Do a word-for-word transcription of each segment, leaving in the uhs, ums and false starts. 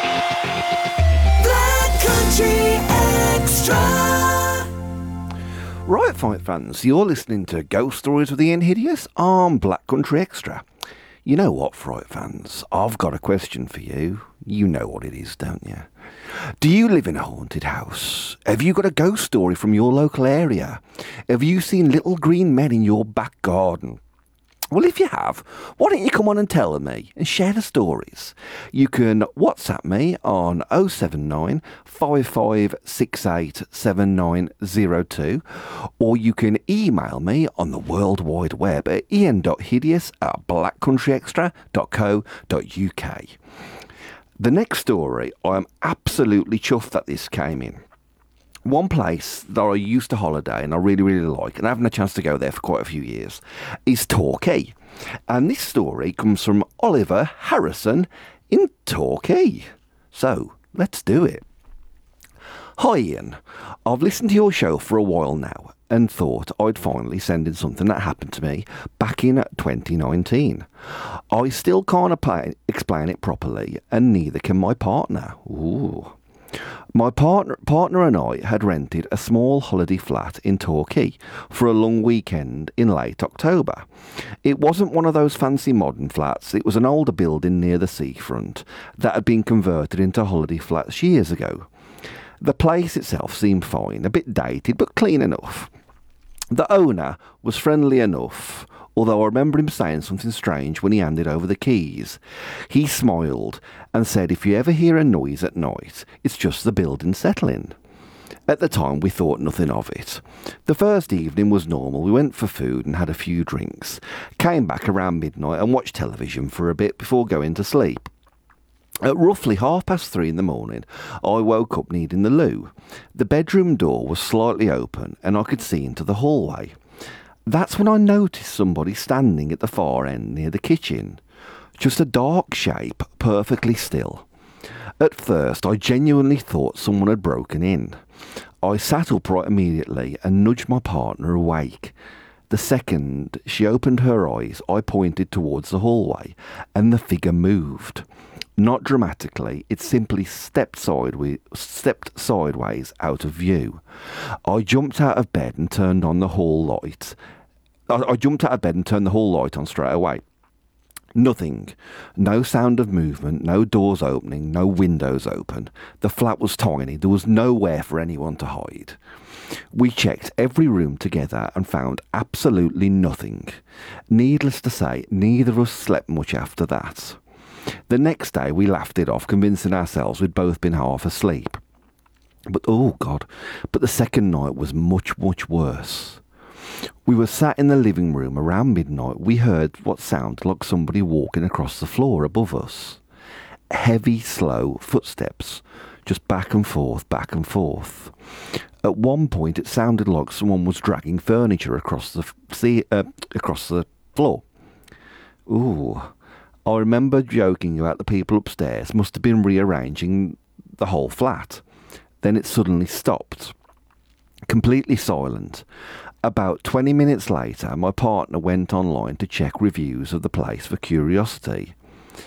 Black Country Extra. Right, Fight fans, you're listening to Ghost Stories of the Inhidious on Black Country Extra. You know what, Fright fans? I've got a question for you. You know what it is, don't you? Do you live in a haunted house? Have you got a ghost story from your local area? Have you seen little green men in your back garden? Well, if you have, why don't you come on and tell me and share the stories? You can WhatsApp me on oh seven nine, five five six eight, seven nine oh two, or you can email me on the World Wide Web at ian.hideous at blackcountryextra.co.uk. The next story, I am absolutely chuffed that this came in. One place that I used to holiday and I really, really like, and I haven't had a chance to go there for quite a few years, is Torquay. And this story comes from Oliver Harrison in Torquay. So, let's do it. Hi Ian, I've listened to your show for a while now and thought I'd finally send in something that happened to me back in twenty nineteen. I still can't apply, explain it properly, and neither can my partner. Ooh. My partner, partner and I had rented a small holiday flat in Torquay for a long weekend in late October. It wasn't one of those fancy modern flats, it was an older building near the seafront that had been converted into holiday flats years ago. The place itself seemed fine, a bit dated but clean enough. The owner was friendly enough, although I remember him saying something strange when he handed over the keys. He smiled and said if you ever hear a noise at night, it's just the building settling. At the time, we thought nothing of it. The first evening was normal. We went for food and had a few drinks, came back around midnight and watched television for a bit before going to sleep. At roughly half past three in the morning, I woke up needing the loo. The bedroom door was slightly open and I could see into the hallway. That's when I noticed somebody standing at the far end near the kitchen. Just a dark shape, perfectly still. At first, I genuinely thought someone had broken in. I sat upright immediately and nudged my partner awake. The second she opened her eyes, I pointed towards the hallway, and the figure moved. Not dramatically, it simply stepped sideways, stepped sideways out of view. I jumped out of bed and turned on the hall light. I, I jumped out of bed and turned the hall light on straight away. Nothing. No sound of movement, no doors opening, no windows open. The flat was tiny, there was nowhere for anyone to hide. We checked every room together and found absolutely nothing. Needless to say, neither of us slept much after that. The next day we laughed it off, convincing ourselves we'd both been half asleep. But oh God, but the second night was much, much worse. We were sat in the living room around midnight. We heard what sounded like somebody walking across the floor above us. Heavy, slow footsteps, just back and forth, back and forth. At one point it sounded like someone was dragging furniture across the sea, uh, across the floor. Ooh. I remember joking about the people upstairs must have been rearranging the whole flat. Then it suddenly stopped. Completely silent. About twenty minutes later, my partner went online to check reviews of the place for curiosity.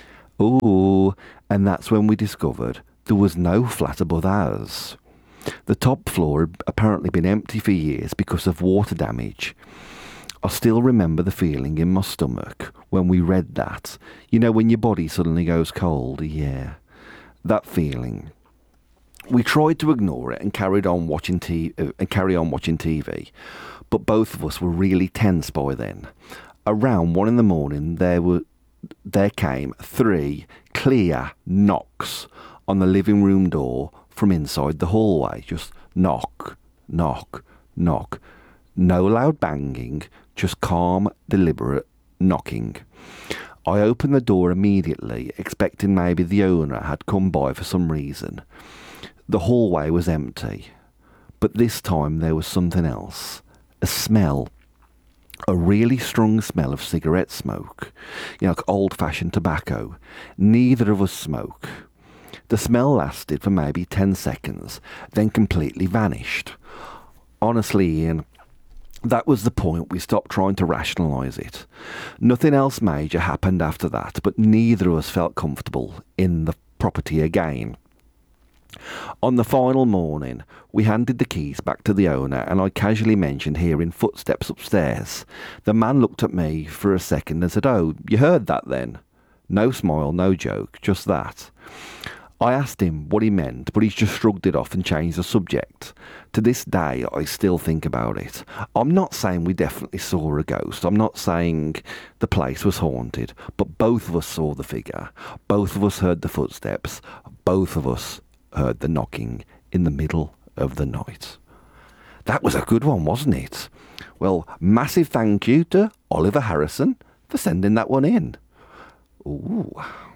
Ooh, and that's when we discovered there was no flat above ours. The top floor had apparently been empty for years because of water damage. I still remember the feeling in my stomach when we read that. You know, when your body suddenly goes cold, yeah. That feeling. We tried to ignore it and carried on watching t- uh, and carry on watching T V, but both of us were really tense by then. Around one in the morning, there were there came three clear knocks on the living room door from inside the hallway. Just knock, knock, knock. No loud banging, just calm, deliberate knocking. I opened the door immediately, expecting maybe the owner had come by for some reason. The hallway was empty, but this time there was something else. A smell. A really strong smell of cigarette smoke. You know, like old-fashioned tobacco. Neither of us smoke. The smell lasted for maybe ten seconds, then completely vanished. Honestly, Ian, that was the point we stopped trying to rationalise it. Nothing else major happened after that, but neither of us felt comfortable in the property again. On the final morning, we handed the keys back to the owner and I casually mentioned hearing footsteps upstairs. The man looked at me for a second and said, "Oh, you heard that then?" No smile, no joke, just that. I asked him what he meant, but he just shrugged it off and changed the subject. To this day, I still think about it. I'm not saying we definitely saw a ghost. I'm not saying the place was haunted, but both of us saw the figure. Both of us heard the footsteps. Both of us heard the knocking in the middle of the night. That was a good one, wasn't it? Well, massive thank you to Oliver Harrison for sending that one in. Ooh.